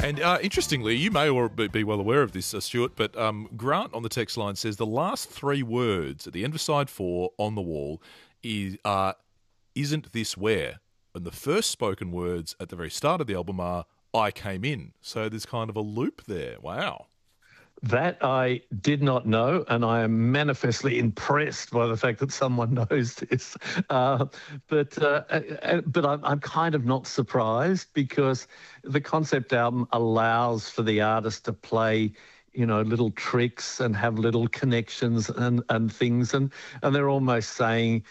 And interestingly, you may already be well aware of this, Stuart, but Grant on the text line says the last three words at the end of side 4 on the wall is "Isn't this where?" And the first spoken words at the very start of the album are "I came in." So there's kind of a loop there. Wow. That I did not know, and I am manifestly impressed by the fact that someone knows this. But I'm kind of not surprised, because the concept album allows for the artist to play, little tricks and have little connections and things, and they're almost saying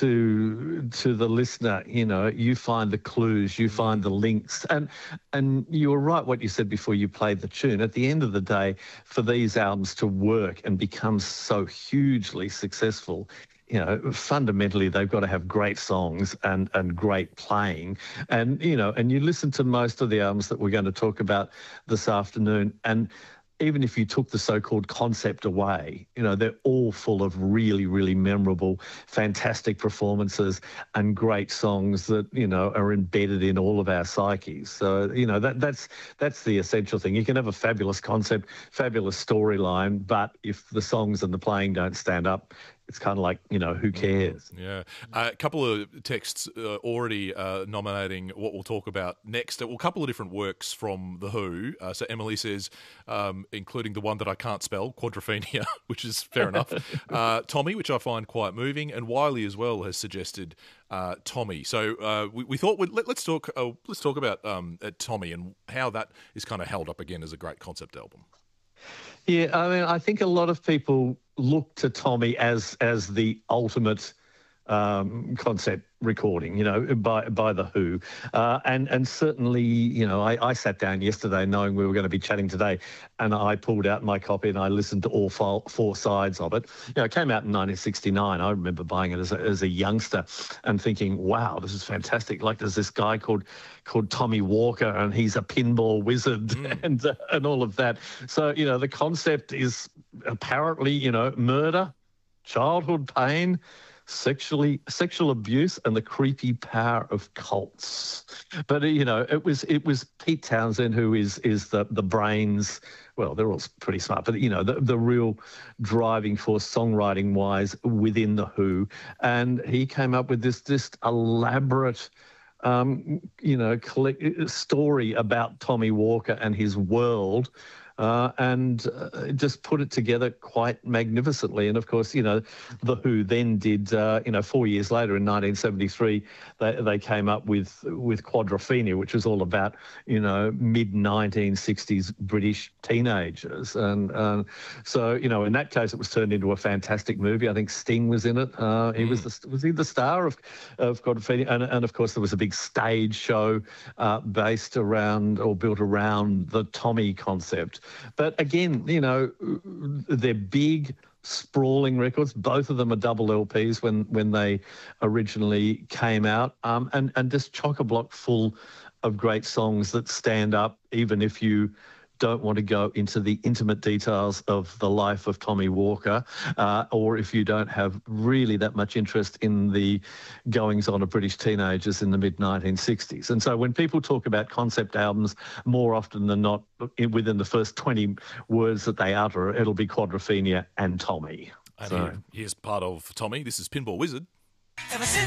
to the listener, you find the clues, you find the links. And you were right what you said before you played the tune. At the end of the day, for these albums to work and become so hugely successful, fundamentally they've got to have great songs and great playing. And you listen to most of the albums that we're going to talk about this afternoon, and even if you took the so-called concept away, they're all full of really, really memorable, fantastic performances and great songs that, are embedded in all of our psyches. So, that's the essential thing. You can have a fabulous concept, fabulous storyline, but if the songs and the playing don't stand up, it's kind of like, who cares? Yeah. A couple of texts already nominating what we'll talk about next. Well, a couple of different works from The Who. So Emily says, including the one that I can't spell, Quadrophenia, which is fair enough. Tommy, which I find quite moving. And Wiley as well has suggested Tommy. So we thought let's talk about Tommy and how that is kind of held up again as a great concept album. Yeah, I mean, I think a lot of people look to Tommy as the ultimate concept recording, by The Who. And certainly, I sat down yesterday knowing we were going to be chatting today, and I pulled out my copy and I listened to all four sides of it. It came out in 1969. I remember buying it as a youngster and thinking, wow, this is fantastic. Like, there's this guy called Tommy Walker, and he's a pinball wizard and all of that. So, the concept is apparently, murder, childhood pain, sexual abuse, and the creepy power of cults. But it was Pete Townsend who is the brains. Well, they're all pretty smart, but the real driving force songwriting wise within the Who, and he came up with this elaborate story about Tommy Walker and his world. And just put it together quite magnificently. And of course, The Who then did, 4 years later in 1973, they came up with Quadrophenia, which was all about, mid-1960s British teenagers. And so, in that case, it was turned into a fantastic movie. I think Sting was in it. Was he the star of Quadrophenia? And of course, there was a big stage show built around the Tommy concept. But again, they're big, sprawling records. Both of them are double LPs when they originally came out, and just chock-a-block full of great songs that stand up, even if you don't want to go into the intimate details of the life of Tommy Walker, or if you don't have really that much interest in the goings-on of British teenagers in the mid-1960s. And so when people talk about concept albums, more often than not, within the first 20 words that they utter, it'll be Quadrophenia and Tommy. And here's part of Tommy. This is Pinball Wizard. Ever since